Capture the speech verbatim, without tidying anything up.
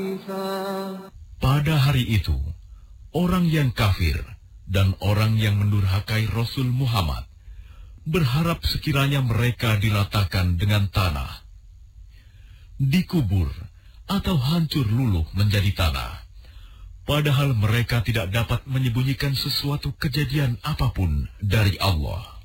Pada hari itu, orang yang kafir dan orang yang mendurhakai Rasul Muhammad berharap sekiranya mereka diratakan dengan tanah, dikubur atau hancur luluh menjadi tanah, padahal mereka tidak dapat menyembunyikan sesuatu kejadian apapun dari Allah.